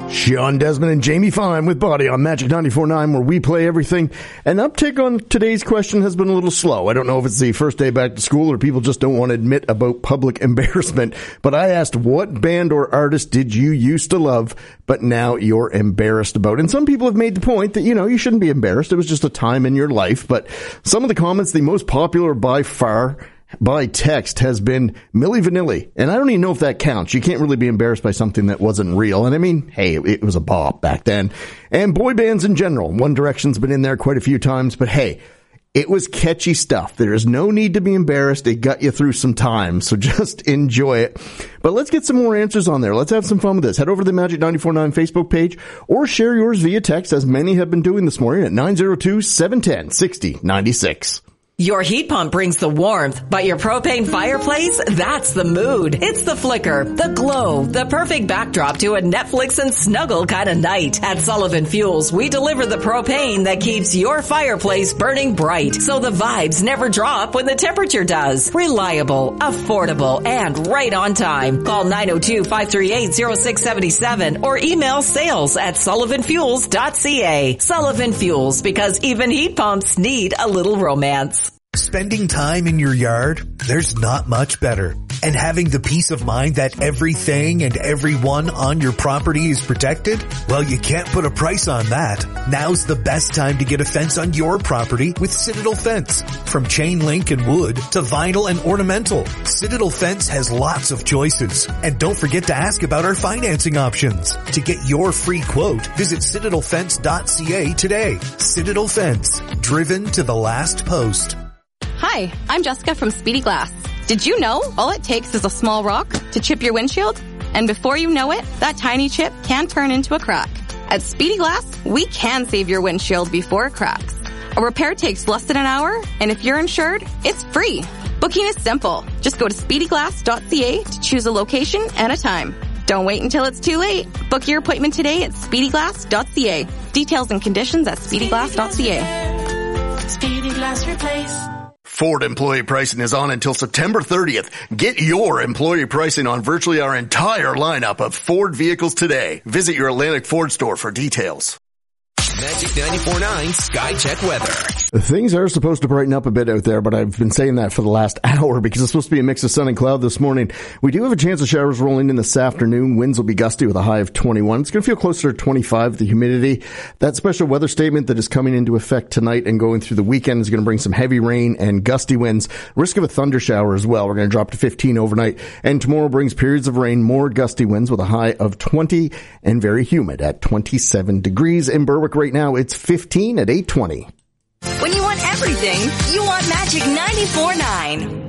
Sean Desmond and Jamie Fine with Body on Magic 94.9, where we play everything. An uptick on today's question has been a little slow. I don't know if it's the first day back to school or people just don't want to admit about public embarrassment, but I asked, what band or artist did you used to love, but now you're embarrassed about? And some people have made the point that, you shouldn't be embarrassed. It was just a time in your life. But some of the comments, the most popular by far by text, has been Milli Vanilli. And I don't even know if that counts. You can't really be embarrassed by something that wasn't real. And I mean, hey, it was a bop back then. And boy bands in general. One Direction's been in there quite a few times, but hey, it was catchy stuff. There is no need to be embarrassed. It got you through some time, so just enjoy it. But let's get some more answers on there. Let's have some fun with this. Head over to the Magic 94.9 Facebook page or share yours via text, as many have been doing this morning, at 902-710-6096. Your heat pump brings the warmth, but your propane fireplace, that's the mood. It's the flicker, the glow, the perfect backdrop to a Netflix and snuggle kind of night. At Sullivan Fuels, we deliver the propane that keeps your fireplace burning bright, so the vibes never drop when the temperature does. Reliable, affordable, and right on time. Call 902-538-0677 or email sales@sullivanfuels.ca. Sullivan Fuels, because even heat pumps need a little romance. Spending time in your yard, there's not much better. And having the peace of mind that everything and everyone on your property is protected? Well, you can't put a price on that. Now's the best time to get a fence on your property with Citadel Fence. From chain link and wood to vinyl and ornamental, Citadel Fence has lots of choices. And don't forget to ask about our financing options. To get your free quote, visit citadelfence.ca today. Citadel Fence, driven to the last post. Hi, I'm Jessica from Speedy Glass. Did you know all it takes is a small rock to chip your windshield? And before you know it, that tiny chip can turn into a crack. At Speedy Glass, we can save your windshield before it cracks. A repair takes less than an hour, and if you're insured, it's free. Booking is simple. Just go to speedyglass.ca to choose a location and a time. Don't wait until it's too late. Book your appointment today at speedyglass.ca. Details and conditions at speedyglass.ca. Speedy Glass Replace. Ford employee pricing is on until September 30th. Get your employee pricing on virtually our entire lineup of Ford vehicles today. Visit your Atlantic Ford store for details. Magic 94.9 Sky Check weather. Things are supposed to brighten up a bit out there, but I've been saying that for the last hour because it's supposed to be a mix of sun and cloud this morning. We do have a chance of showers rolling in this afternoon. Winds will be gusty with a high of 21. It's going to feel closer to 25 with the humidity. That special weather statement that is coming into effect tonight and going through the weekend is going to bring some heavy rain and gusty winds. Risk of a thunder shower as well. We're going to drop to 15 overnight. And tomorrow brings periods of rain, more gusty winds with a high of 20 and very humid at 27 degrees. In Berwick right now, it's 15 at 8:20. When you want everything, you want Magic 94.9.